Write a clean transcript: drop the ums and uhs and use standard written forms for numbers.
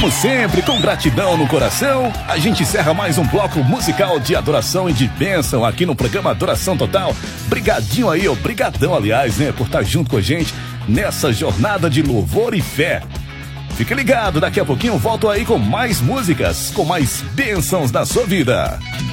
Como sempre, com gratidão no coração, a gente encerra mais um bloco musical de adoração e de bênção aqui no programa Adoração Total. Brigadinho aí, obrigadão, aliás, né, por estar junto com a gente nessa jornada de louvor e fé. Fique ligado, daqui a pouquinho volto aí com mais músicas, com mais bênçãos na sua vida.